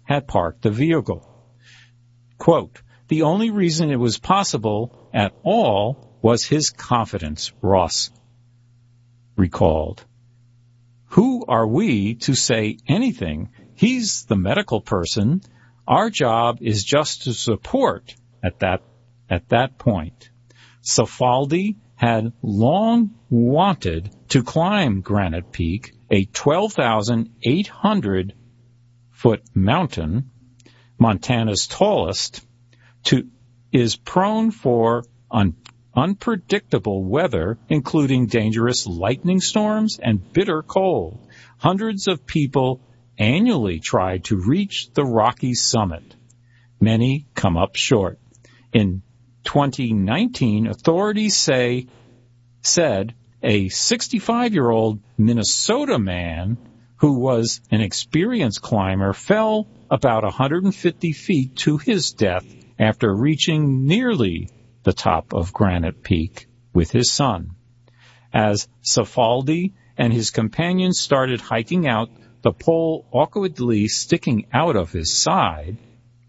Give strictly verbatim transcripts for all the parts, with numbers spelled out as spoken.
had parked the vehicle. Quote, "The only reason it was possible at all was his confidence," Ross recalled. "Who are we to say anything? He's the medical person. Our job is just to support at that at that point." Safaldi had long wanted to climb Granite Peak, a twelve thousand eight hundred foot mountain, Montana's tallest, to is prone for un, unpredictable weather, including dangerous lightning storms and bitter cold. Hundreds of people annually try to reach the rocky summit. Many come up short. In twenty nineteen, authorities say said a sixty-five-year-old Minnesota man who was an experienced climber fell about one hundred fifty feet to his death after reaching nearly the top of Granite Peak with his son. As Safaldi and his companions started hiking out, the pole awkwardly sticking out of his side,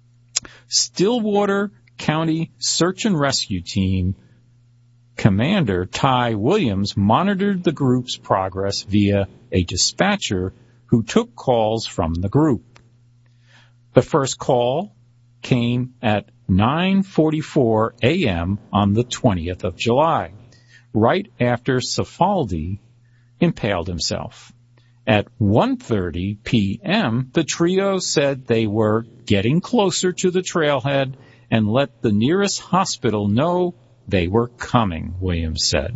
Stillwater County Search and Rescue Team Commander Ty Williams monitored the group's progress via a dispatcher who took calls from the group. The first call came at nine forty-four a.m. on the twentieth of July, right after Safaldi impaled himself. At one thirty p.m., the trio said they were getting closer to the trailhead and let the nearest hospital know they were coming, Williams said.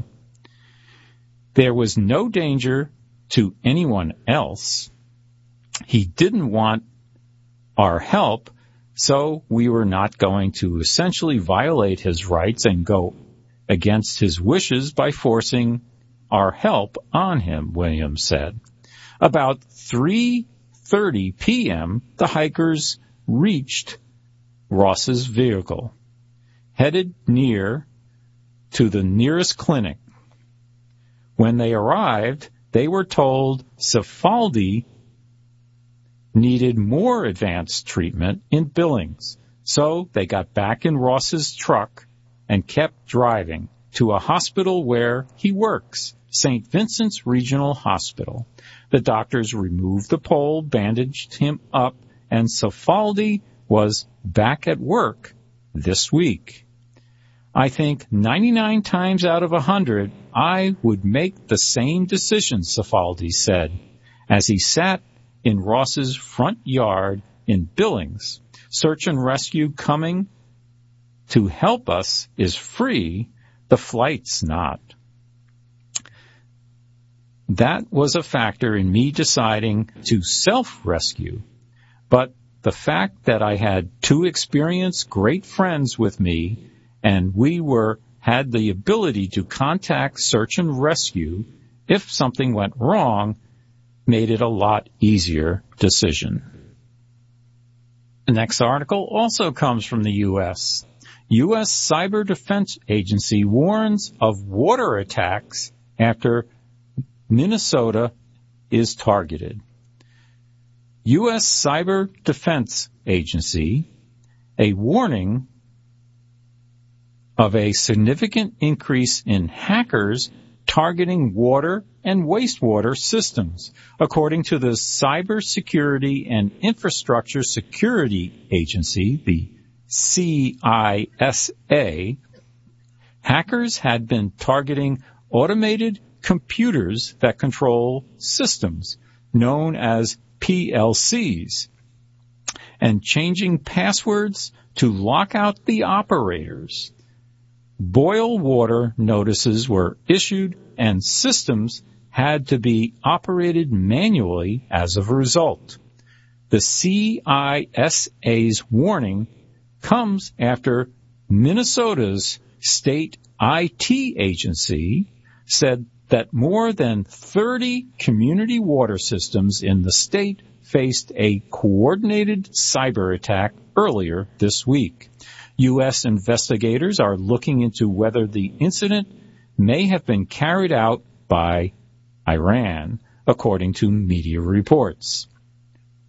There was no danger to anyone else. He didn't want our help, so we were not going to essentially violate his rights and go against his wishes by forcing our help on him, Williams said. About three thirty p.m., the hikers reached Ross's vehicle, headed near to the nearest clinic. When they arrived, they were told Safaldi needed more advanced treatment in Billings, so they got back in Ross's truck and kept driving to a hospital where he works, Saint Vincent's Regional Hospital. The doctors removed the pole, bandaged him up, and Safaldi was back at work this week. I think ninety-nine times out of one hundred, I would make the same decision, Safaldi said, as he sat in Ross's front yard in Billings. Search and rescue coming to help us is free. The flight's not. That was a factor in me deciding to self-rescue. But the fact that I had two experienced great friends with me and we were had the ability to contact search and rescue if something went wrong made it a lot easier decision. The next article also comes from the U S U S Cyber Defense Agency warns of water attacks after Minnesota is targeted. U S Cyber Defense Agency, a warning of a significant increase in hackers targeting water and wastewater systems. According to the Cybersecurity and Infrastructure Security Agency, the C I S A, hackers had been targeting automated computers that control systems, known as P L Cs, and changing passwords to lock out the operators. Boil water notices were issued and systems had to be operated manually as a result. The C I S A's warning comes after Minnesota's state I T agency said that more than thirty community water systems in the state faced a coordinated cyber attack earlier this week. U S investigators are looking into whether the incident may have been carried out by Iran, according to media reports.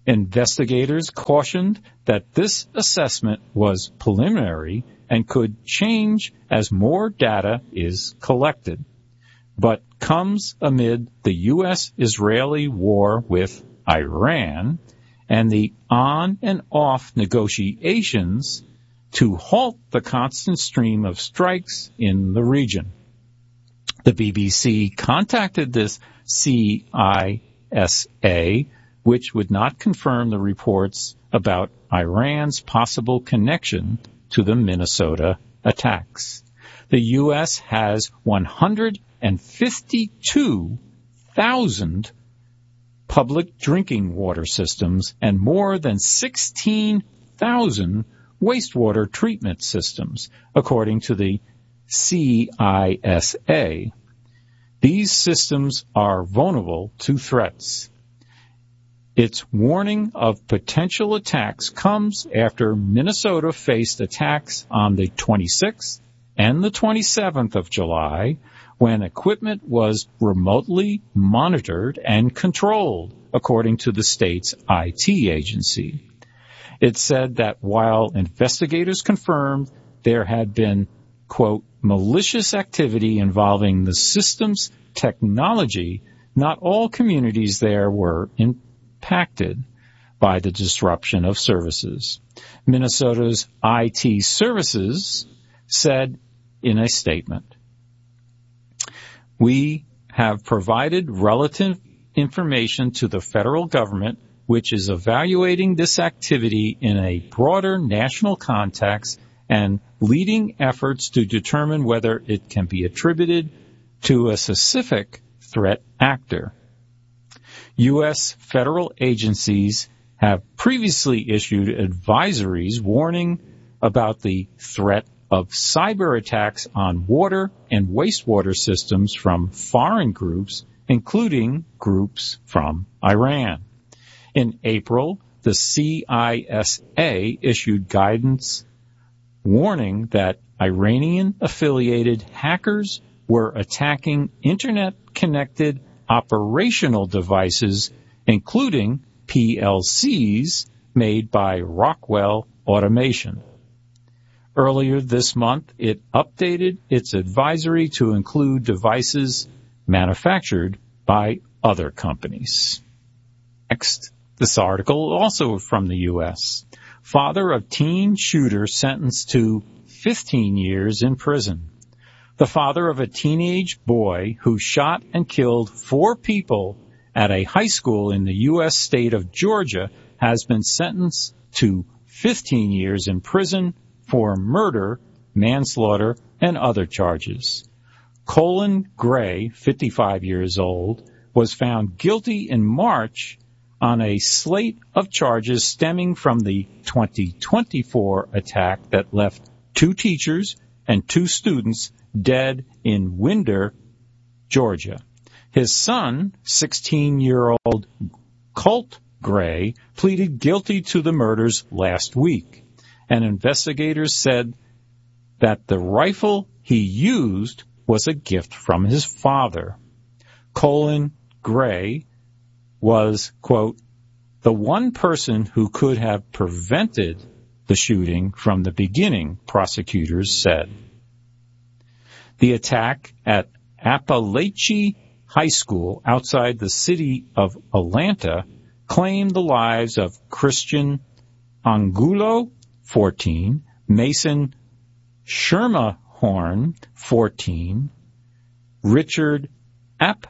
Investigators cautioned that this assessment was preliminary and could change as more data is collected, but comes amid the U S Israeli war with Iran and the on and off negotiations to halt the constant stream of strikes in the region. The B B C contacted this C I S A, which would not confirm the reports about Iran's possible connection to the Minnesota attacks. The U S has one hundred fifty-two thousand public drinking water systems and more than sixteen thousand wastewater treatment systems, according to the C I S A. These systems are vulnerable to threats. Its warning of potential attacks comes after Minnesota faced attacks on the twenty-sixth and the twenty-seventh of July, when equipment was remotely monitored and controlled, according to the state's I T agency. It said that while investigators confirmed there had been, quote, malicious activity involving the system's technology, not all communities there were impacted by the disruption of services. Minnesota's I T services said in a statement, "We have provided relative information to the federal government, which is evaluating this activity in a broader national context and leading efforts to determine whether it can be attributed to a specific threat actor." U S federal agencies have previously issued advisories warning about the threat of cyber attacks on water and wastewater systems from foreign groups, including groups from Iran. In April, the C I S A issued guidance warning that Iranian-affiliated hackers were attacking Internet-connected operational devices, including P L Cs made by Rockwell Automation. Earlier this month, it updated its advisory to include devices manufactured by other companies. Next, this article also from the U S Father of teen shooter sentenced to fifteen years in prison. The father of a teenage boy who shot and killed four people at a high school in the U S state of Georgia has been sentenced to fifteen years in prison for murder, manslaughter, and other charges. Colin Gray, fifty-five years old, was found guilty in March on a slate of charges stemming from the twenty twenty-four attack that left two teachers and two students dead in Winder, Georgia. His son, sixteen-year-old Colt Gray, pleaded guilty to the murders last week, and investigators said that the rifle he used was a gift from his father. Colin Gray was, quote, the one person who could have prevented the shooting from the beginning, prosecutors said. The attack at Appalachia High School outside the city of Atlanta claimed the lives of Christian Angulo, fourteen, Mason Schermerhorn, fourteen, Richard App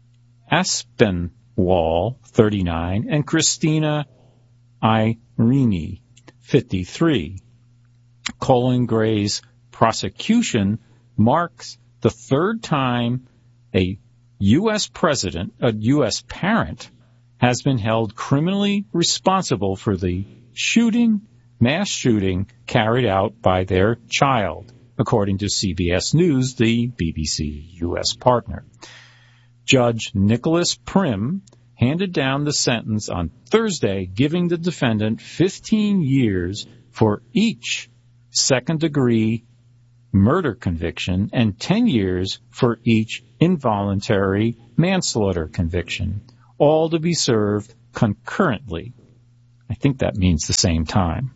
Aspenwall, thirty-nine, and Christina Irene, fifty-three. Colin Gray's prosecution marks the third time a U S president, a U S parent, has been held criminally responsible for the shooting, mass shooting carried out by their child, according to C B S News, the B B C U S partner. Judge Nicholas Prim handed down the sentence on Thursday, giving the defendant fifteen years for each second-degree murder conviction and ten years for each involuntary manslaughter conviction, all to be served concurrently. I think that means the same time.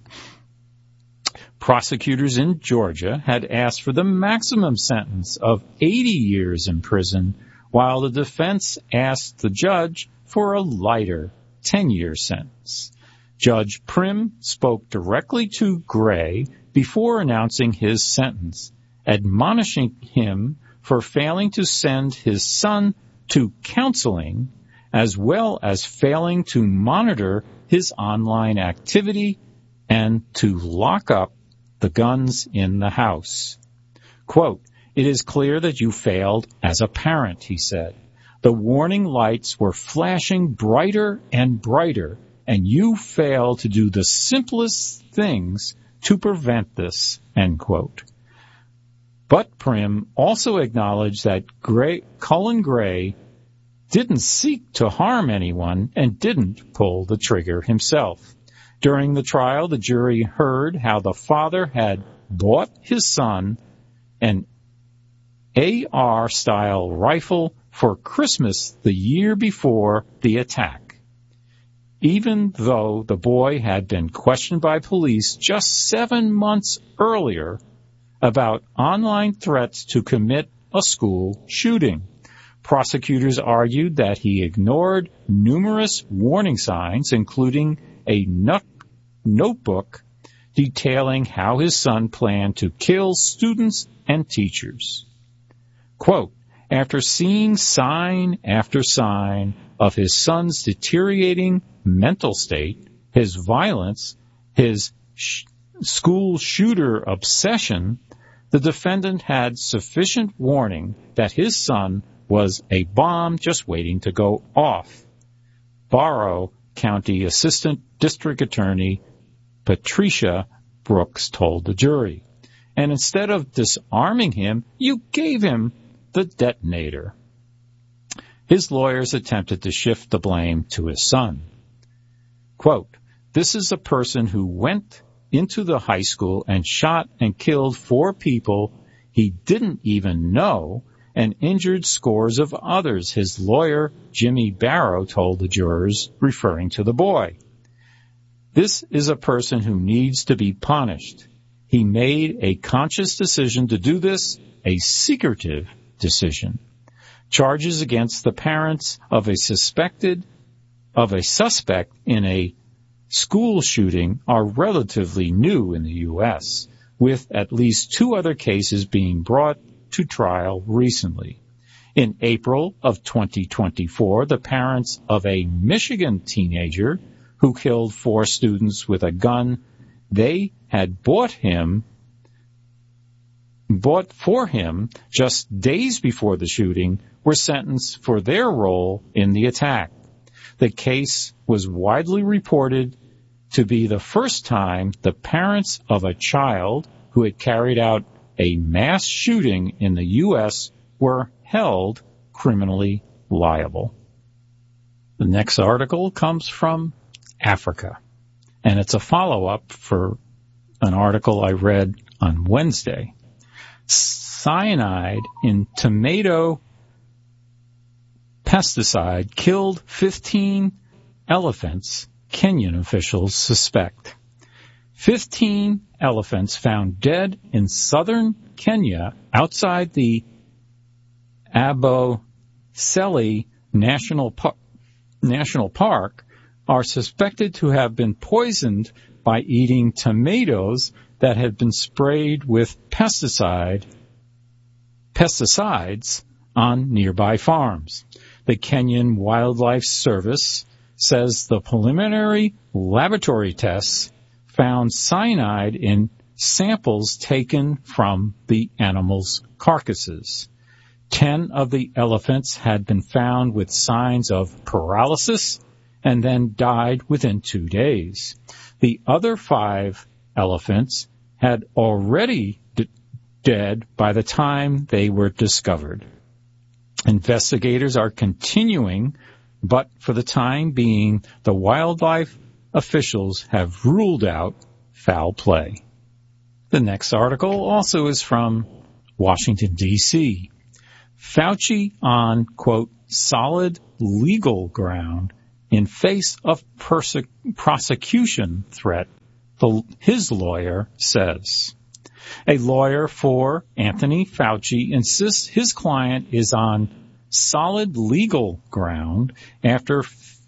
Prosecutors in Georgia had asked for the maximum sentence of eighty years in prison, while the defense asked the judge for a lighter ten-year sentence. Judge Prim spoke directly to Gray before announcing his sentence, admonishing him for failing to send his son to counseling, as well as failing to monitor his online activity and to lock up the guns in the house. Quote, "It is clear that you failed as a parent," he said. "The warning lights were flashing brighter and brighter, and you failed to do the simplest things to prevent this," end quote. But Prim also acknowledged that Gray, Cullen Gray didn't seek to harm anyone and didn't pull the trigger himself. During the trial, the jury heard how the father had bought his son an A R-style rifle for Christmas the year before the attack, even though the boy had been questioned by police just seven months earlier about online threats to commit a school shooting. Prosecutors argued that he ignored numerous warning signs, including a not- notebook detailing how his son planned to kill students and teachers. Quote, "After seeing sign after sign of his son's deteriorating mental state, his violence, his sh- school shooter obsession, the defendant had sufficient warning that his son was a bomb just waiting to go off," Barrow County Assistant District Attorney Patricia Brooks told the jury. "And instead of disarming him, you gave him the detonator." His lawyers attempted to shift the blame to his son. Quote, "This is a person who went into the high school and shot and killed four people he didn't even know and injured scores of others," his lawyer, Jimmy Barrow, told the jurors, referring to the boy. "This is a person who needs to be punished. He made a conscious decision to do this, a secretive decision. Charges against the parents of a suspected of a suspect in a school shooting are relatively new in the U S, with at least two other cases being brought to trial recently. In April of twenty twenty-four, the parents of a Michigan teenager who killed four students with a gun they had bought him bought for him just days before the shooting were sentenced for their role in the attack. The case was widely reported to be the first time the parents of a child who had carried out a mass shooting in the U S were held criminally liable. The next article comes from Africa, and it's a follow-up for an article I read on Wednesday. Cyanide in tomato pesticide killed fifteen elephants, Kenyan officials suspect. Fifteen elephants found dead in southern Kenya outside the Amboseli National, Par- National Park are suspected to have been poisoned by eating tomatoes that had been sprayed with pesticide pesticides on nearby farms. The Kenyan Wildlife Service says the preliminary laboratory tests found cyanide in samples taken from the animals' carcasses. Ten of the elephants had been found with signs of paralysis and then died within two days. The other five elephants had already d- dead by the time they were discovered. Investigators are continuing, but for the time being, the wildlife officials have ruled out foul play. The next article also is from Washington, D C Fauci on, quote, solid legal ground in face of perse- prosecution threat, the, his lawyer says. A lawyer for Anthony Fauci insists his client is on solid legal ground after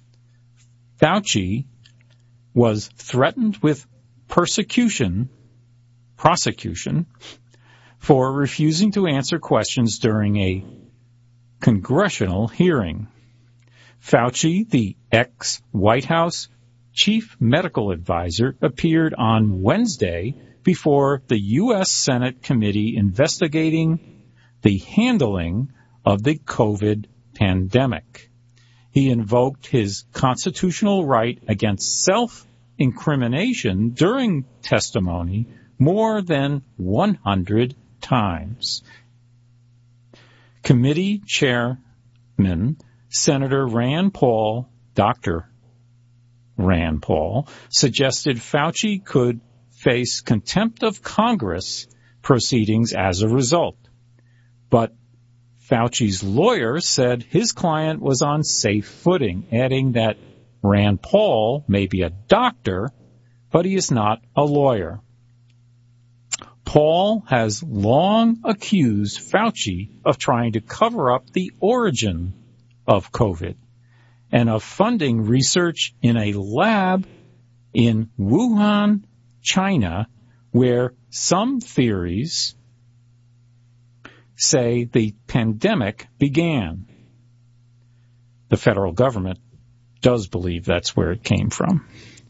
Fauci was threatened with persecution, prosecution, for refusing to answer questions during a congressional hearing. Fauci, the ex-White House chief medical advisor, appeared on Wednesday before the U S Senate committee investigating the handling of the COVID pandemic. He invoked his constitutional right against self-incrimination during testimony more than one hundred times. Committee Chairman Senator Rand Paul, Doctor Rand Paul, suggested Fauci could face contempt of Congress proceedings as a result. But Fauci's lawyer said his client was on safe footing, adding that Rand Paul may be a doctor, but he is not a lawyer. Paul has long accused Fauci of trying to cover up the origin of COVID and of funding research in a lab in Wuhan, China, where some theories say the pandemic began. The federal government does believe that's where it came from.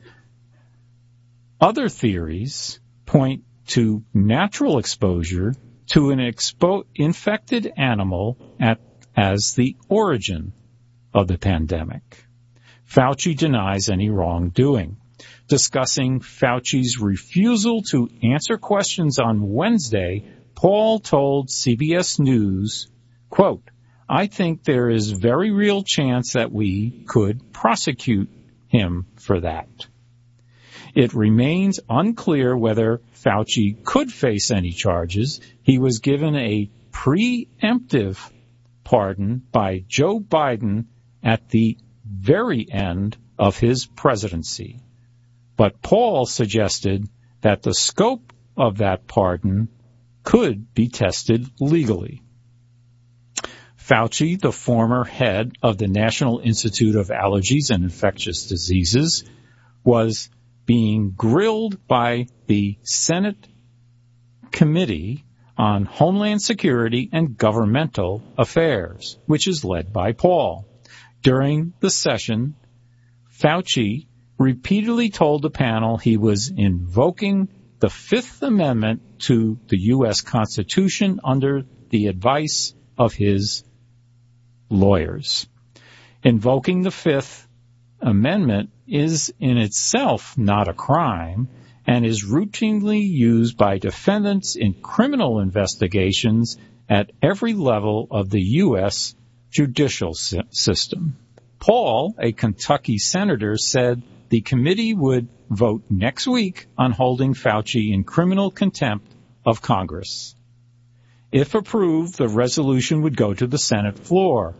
Other theories point to natural exposure to an expo- infected animal at, as the origin of the pandemic. Fauci denies any wrongdoing. Discussing Fauci's refusal to answer questions on Wednesday, Paul told C B S News, quote, "I think there is very real chance that we could prosecute him for that. It remains unclear whether Fauci could face any charges. He was given a preemptive pardon by Joe Biden at the very end of his presidency. But Paul suggested that the scope of that pardon could be tested legally." Fauci, the former head of the National Institute of Allergies and Infectious Diseases, was being grilled by the Senate Committee on Homeland Security and Governmental Affairs, which is led by Paul. During the session, Fauci repeatedly told the panel he was invoking the Fifth Amendment to the U S Constitution under the advice of his lawyers. Invoking the Fifth Amendment is in itself not a crime and is routinely used by defendants in criminal investigations at every level of the U S judicial system. Paul, a Kentucky senator, said the committee would vote next week on holding Fauci in criminal contempt of Congress. If approved, the resolution would go to the Senate floor.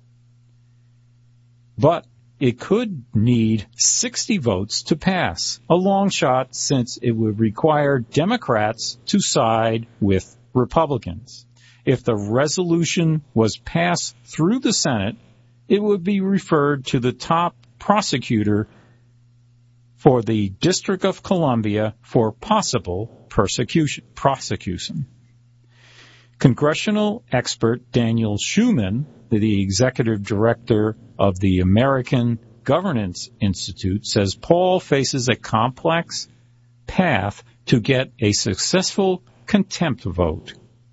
But it could need sixty votes to pass, a long shot since it would require Democrats to side with Republicans. If the resolution was passed through the Senate, it would be referred to the top prosecutor for the District of Columbia for possible persecution, prosecution. Congressional expert Daniel Schuman, the executive director of the American Governance Institute, says Paul faces a complex path to get a successful contempt vote.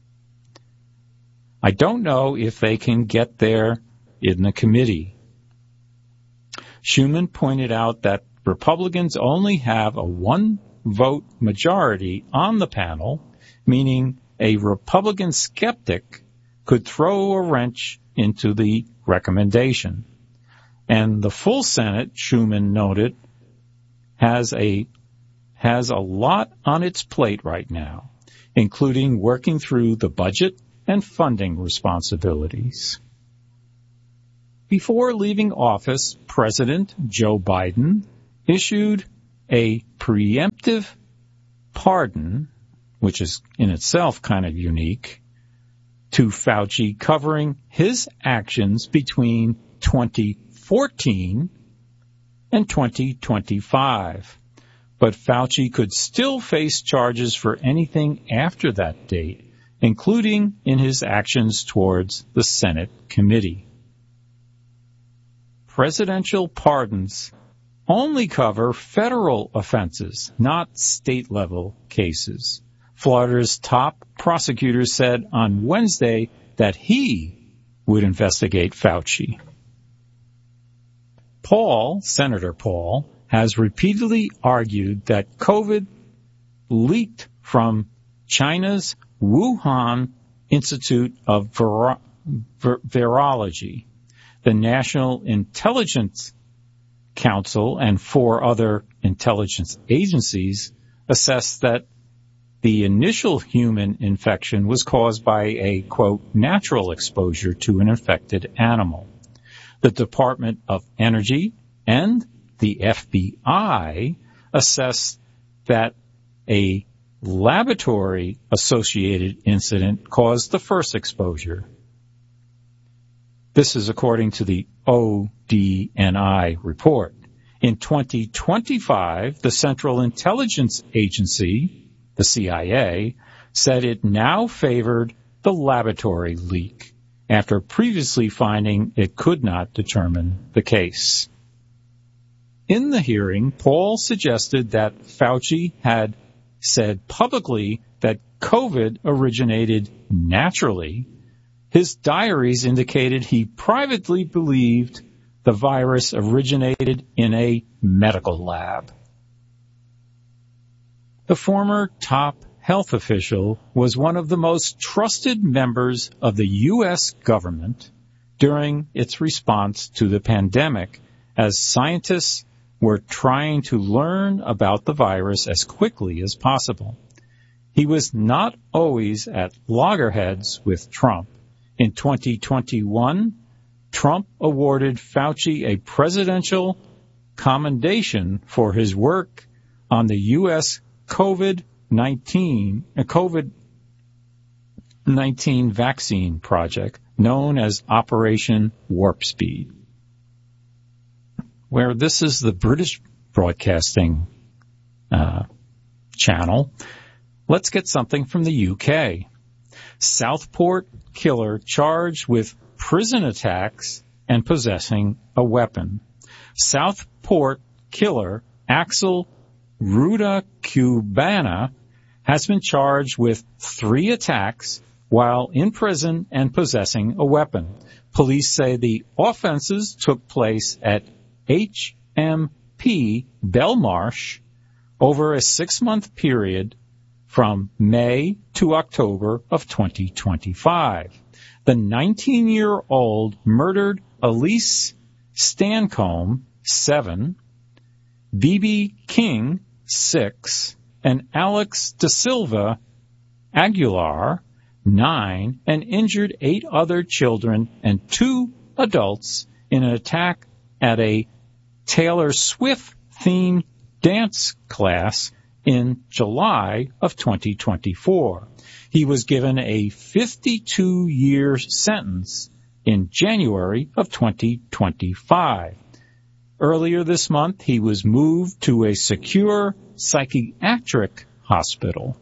I don't know if they can get there in the committee. Schuman pointed out that Republicans only have a one-vote majority on the panel, meaning a Republican skeptic could throw a wrench into the recommendation. And the full Senate, Schuman noted, has a has a lot on its plate right now, including working through the budget and funding responsibilities. before leaving office, President Joe Biden issued a preemptive pardon, which is in itself kind of unique, to Fauci, covering his actions between twenty fourteen and twenty twenty-five. But Fauci could still face charges for anything after that date, including in his actions towards the Senate committee. Presidential pardons only cover federal offenses, not state-level cases. Florida's top prosecutor said on Wednesday that he would investigate Fauci. Paul, Senator Paul, has repeatedly argued that COVID leaked from China's Wuhan Institute of Viro- Vir- Virology. The National Intelligence Council and four other intelligence agencies assessed that the initial human infection was caused by a, quote, natural exposure to an infected animal. The Department of Energy and the F B I assessed that a laboratory-associated incident caused the first exposure. This is according to the O D N I report. In twenty twenty-five, the Central Intelligence Agency, the C I A, said it now favored the laboratory leak after previously finding it could not determine the case. In the hearing, Paul suggested that Fauci had said publicly that COVID originated naturally. His diaries indicated he privately believed the virus originated in a medical lab. The former top health official was one of the most trusted members of the U S government during its response to the pandemic, as scientists were trying to learn about the virus as quickly as possible. He was not always at loggerheads with Trump. In twenty twenty-one, Trump awarded Fauci a presidential commendation for his work on the U S COVID nineteen uh, COVID nineteen vaccine project known as Operation Warp Speed, where this is the British Broadcasting uh, channel. Let's get something from the U K. Southport killer charged with prison attacks and possessing a weapon. Southport killer Axel Rudakubana has been charged with three attacks while in prison and possessing a weapon. Police say the offenses took place at H M P Belmarsh over a six-month period from May to October of twenty twenty-five. The nineteen-year-old murdered Elise Stancombe, seven, B B King, six, and Alex Da Silva Aguilar, nine, and injured eight other children and two adults in an attack at a Taylor Swift-themed dance class in July of twenty twenty-four. He was given a fifty-two-year sentence in January of twenty twenty-five. Earlier this month, he was moved to a secure psychiatric hospital.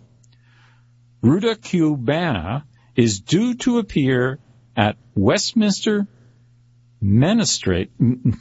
Rudakubana is due to appear at Westminster Magistrate,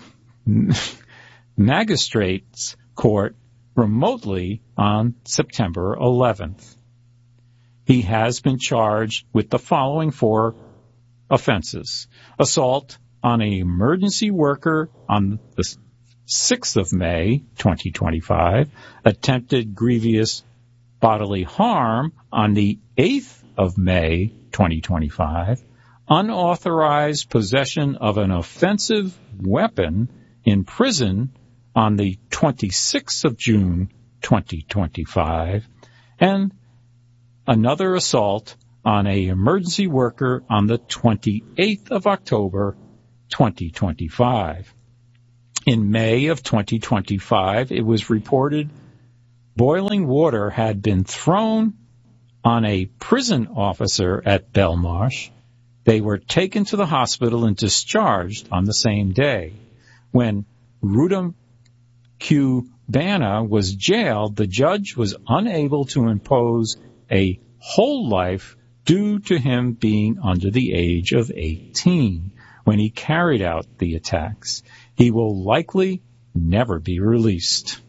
Magistrates Court remotely on September eleventh. He has been charged with the following four offenses: assault on an emergency worker on the sixth of May, twenty twenty-five, attempted grievous bodily harm on the eighth of May, twenty twenty-five, unauthorized possession of an offensive weapon in prison on the twenty-sixth of June, twenty twenty-five, and another assault on an emergency worker on the twenty-eighth of October, twenty twenty-five. In May of twenty twenty-five, it was reported boiling water had been thrown on a prison officer at Belmarsh. They were taken to the hospital and discharged on the same day. When Rudam Cubana was jailed, the judge was unable to impose a whole life due to him being under the age of eighteen when he carried out the attacks. He will likely never be released.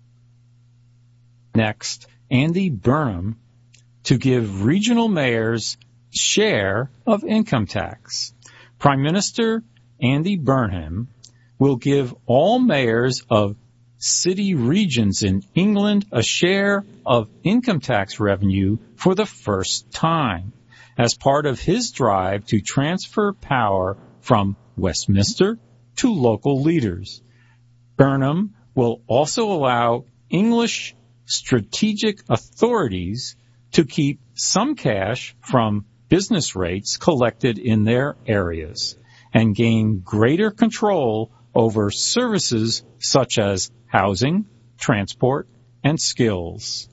Next, Andy Burnham to give regional mayors share of income tax. Prime Minister Andy Burnham will give all mayors of city regions in England a share of income tax revenue for the first time as part of his drive to transfer power from Westminster to local leaders. Burnham will also allow English strategic authorities to keep some cash from business rates collected in their areas and gain greater control over services such as housing, transport, and skills.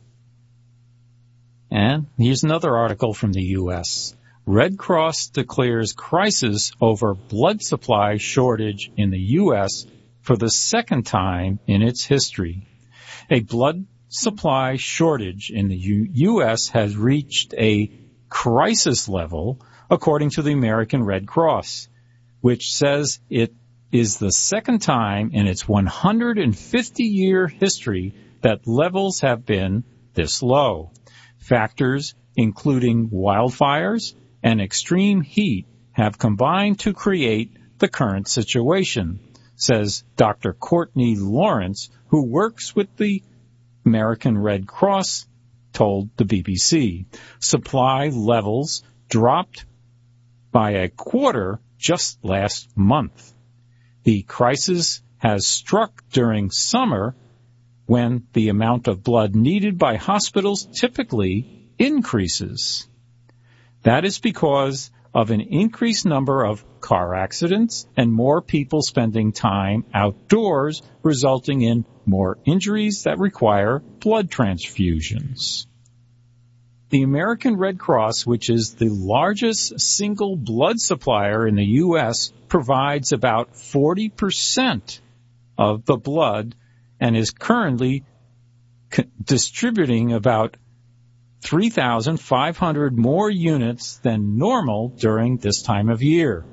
And here's another article from the U S Red Cross declares crisis over blood supply shortage in the U S for the second time in its history. A blood supply shortage in the U- U.S. has reached a crisis level, according to the American Red Cross, which says it is the second time in its one hundred fifty year history that levels have been this low. Factors including wildfires and extreme heat have combined to create the current situation, says Doctor Courtney Lawrence, who works with the American Red Cross, told the B B C. Supply levels dropped by a quarter just last month. The crisis has struck during summer when the amount of blood needed by hospitals typically increases. That is because of an increased number of car accidents and more people spending time outdoors, resulting in more injuries that require blood transfusions. The American Red Cross, which is the largest single blood supplier in the U S, provides about forty percent of the blood and is currently co- distributing about three thousand five hundred more units than normal during this time of year.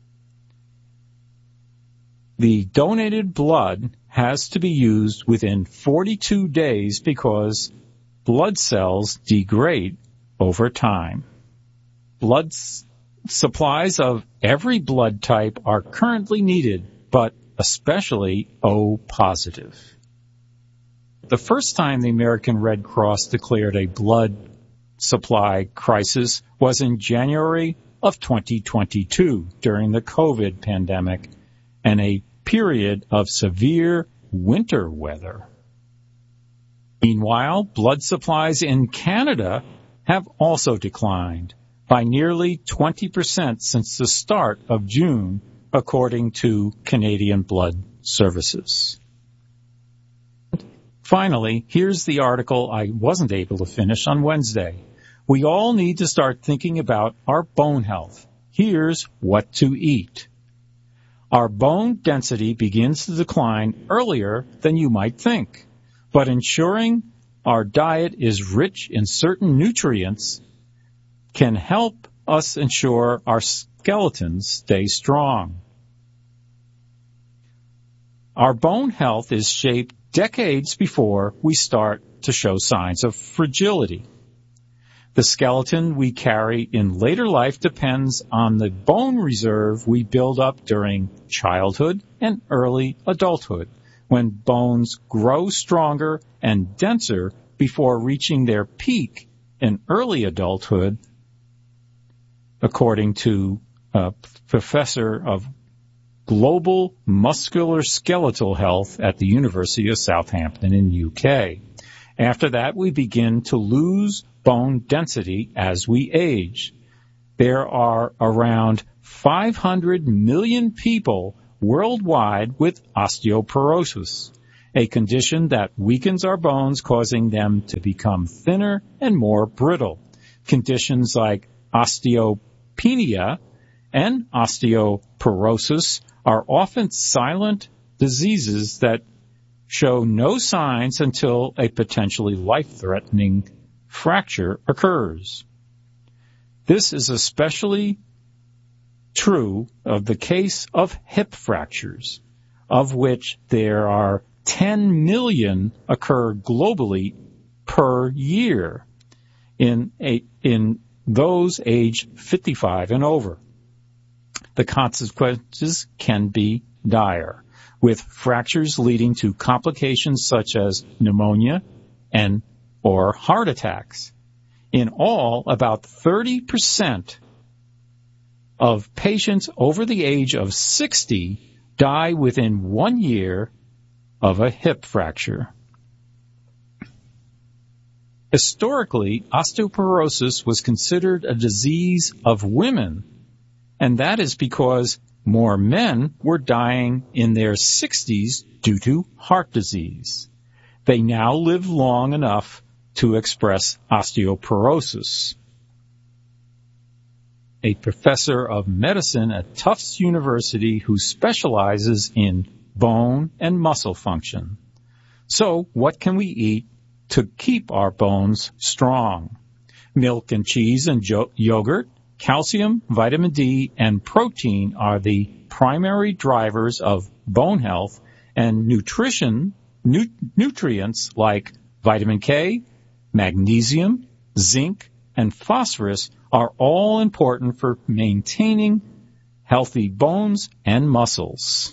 The donated blood has to be used within forty-two days because blood cells degrade over time. Blood s- supplies of every blood type are currently needed, but especially O positive. The first time the American Red Cross declared a blood supply crisis was in January of twenty twenty-two during the COVID pandemic and a period of severe winter weather. Meanwhile, blood supplies in Canada have also declined by nearly twenty percent since the start of June, according to Canadian Blood Services. Finally, here's the article I wasn't able to finish on Wednesday. We all need to start thinking about our bone health. Here's what to eat. Our bone density begins to decline earlier than you might think, but ensuring our diet is rich in certain nutrients can help us ensure our skeletons stay strong. Our bone health is shaped decades before we start to show signs of fragility. The skeleton we carry in later life depends on the bone reserve we build up during childhood and early adulthood, when bones grow stronger and denser before reaching their peak in early adulthood, according to a professor of global musculoskeletal health at the University of Southampton in U K. After that, we begin to lose bone density as we age. there are around five hundred million people worldwide with osteoporosis, a condition that weakens our bones, causing them to become thinner and more brittle. Conditions like osteopenia and osteoporosis are often silent diseases that show no signs until a potentially life-threatening fracture occurs. This is especially true of the case of hip fractures, of which there are ten million occur globally per year in a, in those aged fifty-five and over. The consequences can be dire, with fractures leading to complications such as pneumonia and or heart attacks. In all, about thirty percent of patients over the age of sixty die within one year of a hip fracture. Historically, osteoporosis was considered a disease of women, and that is because more men were dying in their sixties due to heart disease. They now live long enough to express osteoporosis. A professor of medicine at Tufts University who specializes in bone and muscle function. So, what can we eat to keep our bones strong? Milk and cheese and jo- yogurt, calcium, vitamin D, and protein are the primary drivers of bone health, and nutrition, nu- nutrients like vitamin K, magnesium, zinc, and phosphorus are all important for maintaining healthy bones and muscles.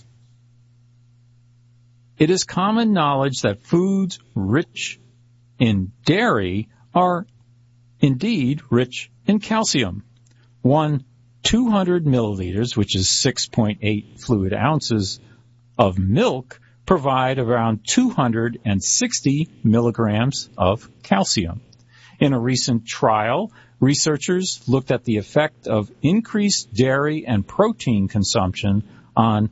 It is common knowledge that foods rich in dairy are indeed rich in calcium. One two hundred milliliters, which is six point eight fluid ounces of milk, provide around two hundred sixty milligrams of calcium. In a recent trial, researchers looked at the effect of increased dairy and protein consumption on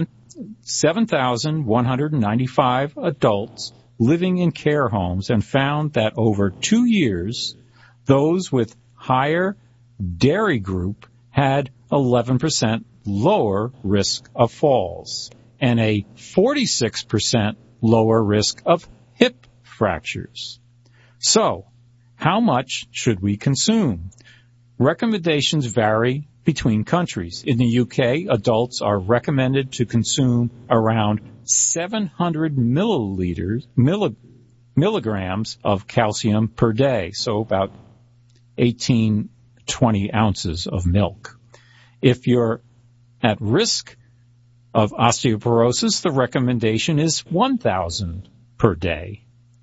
seven thousand one hundred ninety-five adults living in care homes and found that over two years, those with higher dairy group had eleven percent lower risk of falls and a forty-six percent lower risk of hip fractures. So, how much should we consume? Recommendations vary between countries. In the U K, adults are recommended to consume around seven hundred milliliters, milli, milligrams of calcium per day, so about eighteen, twenty ounces of milk. If you're at risk of osteoporosis, the recommendation is one thousand per day.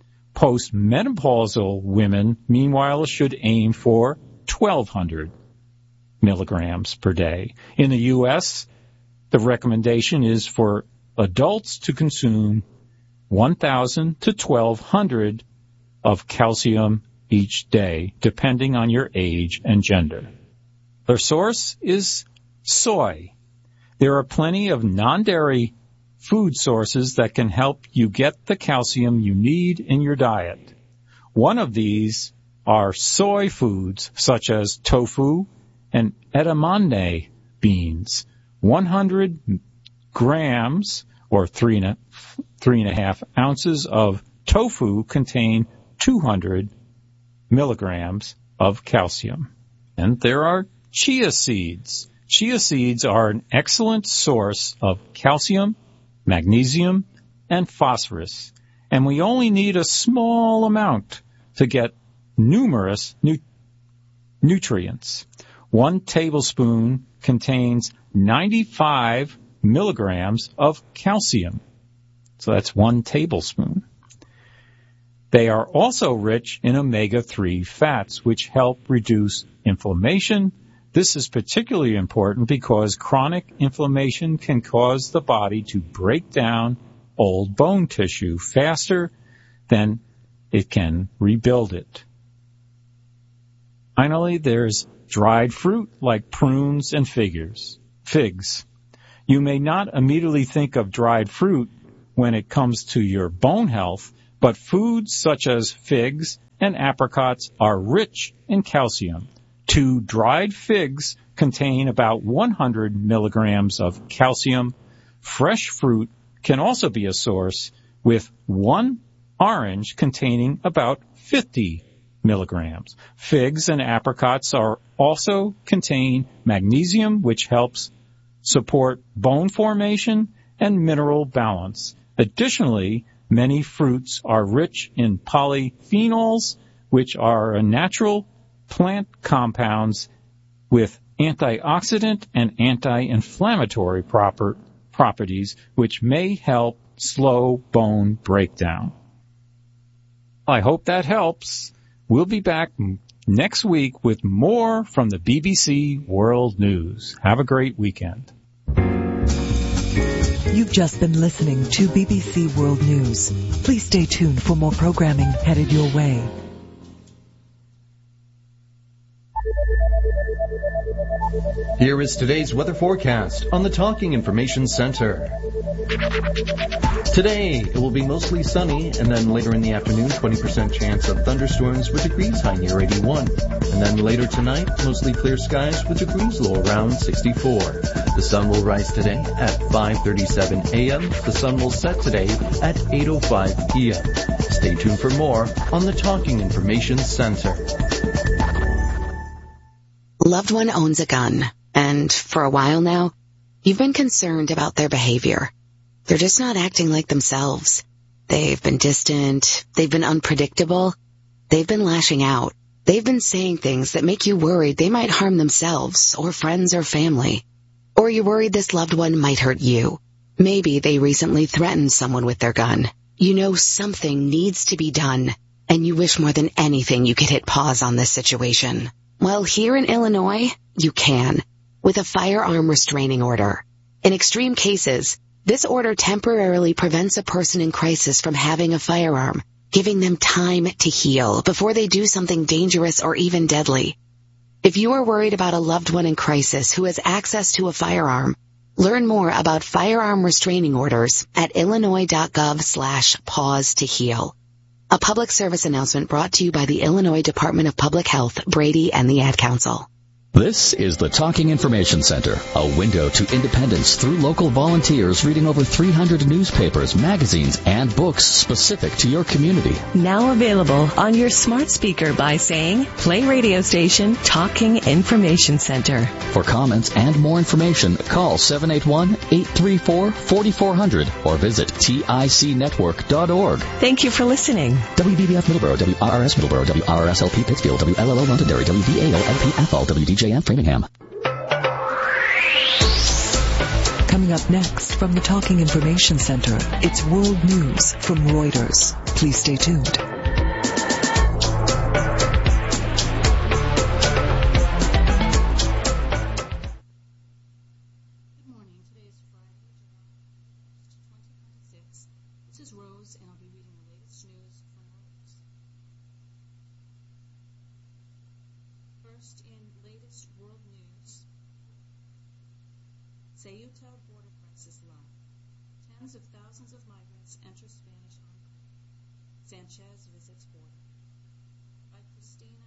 Postmenopausal women, meanwhile, should aim for twelve hundred milligrams per day. In the U S, the recommendation is for adults to consume one thousand to twelve hundred of calcium each day, depending on your age and gender. The source is soy. There are plenty of non-dairy food sources that can help you get the calcium you need in your diet. One of these are soy foods such as tofu and edamame beans. one hundred grams or three and a, three and a half ounces of tofu contain two hundred milligrams of calcium. And there are chia seeds. Chia seeds are an excellent source of calcium, magnesium, and phosphorus, and we only need a small amount to get numerous nu- nutrients. One tablespoon contains ninety-five milligrams of calcium. So that's one tablespoon. They are also rich in omega three fats, which help reduce inflammation. This is particularly important because chronic inflammation can cause the body to break down old bone tissue faster than it can rebuild it. Finally, there's dried fruit like prunes and figures, figs. You may not immediately think of dried fruit when it comes to your bone health, but foods such as figs and apricots are rich in calcium. Two dried figs contain about one hundred milligrams of calcium. Fresh fruit can also be a source, with one orange containing about fifty milligrams. Figs and apricots are also contain magnesium, which helps support bone formation and mineral balance. Additionally, many fruits are rich in polyphenols, which are natural plant compounds with antioxidant and anti-inflammatory proper, properties, which may help slow bone breakdown. I hope that helps. We'll be back next week with more from the B B C World News. Have a great weekend. You've just been listening to B B C World News. Please stay tuned for more programming headed your way. Here is today's weather forecast on the Talking Information Center. Today, it will be mostly sunny, and then later in the afternoon, twenty percent chance of thunderstorms with degrees high near eighty-one. And then later tonight, mostly clear skies with degrees low around sixty-four. The sun will rise today at five thirty-seven a.m. The sun will set today at eight oh five p.m. Stay tuned for more on the Talking Information Center. Loved one owns a gun, and for a while now, you've been concerned about their behavior. They're just not acting like themselves. They've been distant, they've been unpredictable, they've been lashing out. They've been saying things that make you worried they might harm themselves or friends or family. Or you're worried this loved one might hurt you. Maybe they recently threatened someone with their gun. You know something needs to be done, and you wish more than anything you could hit pause on this situation. Well, here in Illinois, you can, with a firearm restraining order. In extreme cases, this order temporarily prevents a person in crisis from having a firearm, giving them time to heal before they do something dangerous or even deadly. If you are worried about a loved one in crisis who has access to a firearm, learn more about firearm restraining orders at illinois.gov slash pause to heal. A public service announcement brought to you by the Illinois Department of Public Health, Brady, and the Ad Council. This is the Talking Information Center, a window to independence through local volunteers reading over three hundred newspapers, magazines, and books specific to your community. Now available on your smart speaker by saying, play radio station Talking Information Center. For comments and more information, call seven eight one, eight three four, four four zero zero or visit tic network dot org. Thank you for listening. W B B F Middleborough, W R R S Middleborough, W R R S L P Pittsfield, W L L O Londonderry, W V A O L P Athol, W D J M Framingham. Coming up next from the Talking Information Center, it's World News from Reuters. Please stay tuned. Ceuta border crisis low. Tens of thousands of migrants enter Spanish Hong Kong. Sanchez visits border. By Christina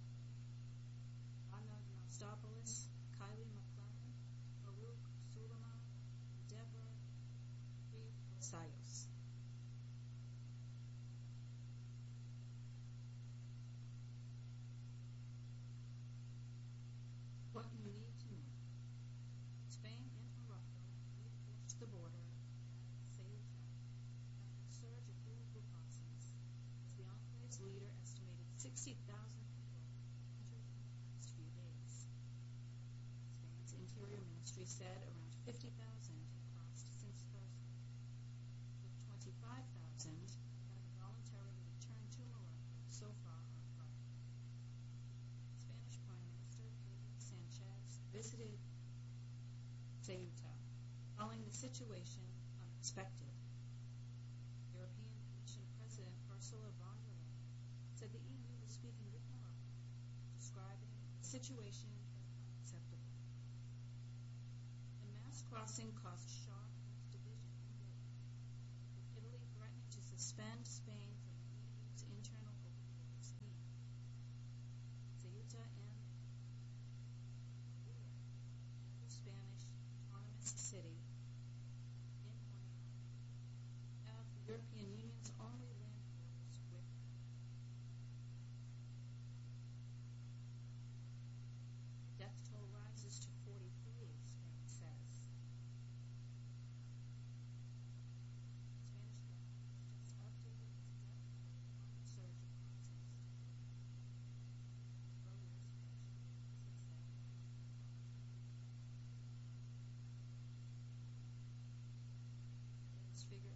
Anastopoulos, Kylie McClellan, Baruch Suleiman, Deborah Sayos. What you need to know. Spain and Morocco reinforced the border at Ceuta after a surge of illegal crossings, as the enclave's leader estimated sixty thousand people entered in the past few days. Spain's Interior Ministry said around fifty thousand have crossed since Thursday, with twenty-five thousand having voluntarily returned to Morocco so far on Friday. Spanish Prime Minister Pedro Sanchez visited Ceuta, calling the situation unexpected. European Commission President Ursula von der Leyen said the E U was speaking with Morocco, describing situation is unacceptable. The mass crossing caused shock and division in Europe, with Italy threatening to suspend Spain from the E U's internal open border scheme. Ceuta and Melilla, another Spanish autonomous city in Horniana, have the European Union's only land borders with them. Death toll rises to forty-three, Spain says. The Spanish government has just updated its death toll on the surge of crossings. Voters measured since then. Those figures